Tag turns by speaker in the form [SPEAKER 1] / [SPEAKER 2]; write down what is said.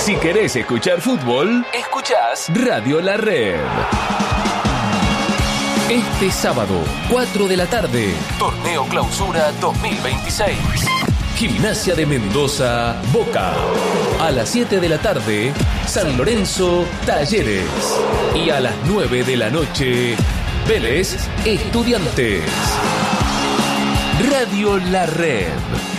[SPEAKER 1] Si querés escuchar fútbol, escuchás Radio La Red. Este sábado, 4 de la tarde, Torneo Clausura 2026. Gimnasia de Mendoza, Boca. A las 7 de la tarde, San Lorenzo, Talleres. Y a las 9 de la noche, Vélez, Estudiantes. Radio La Red.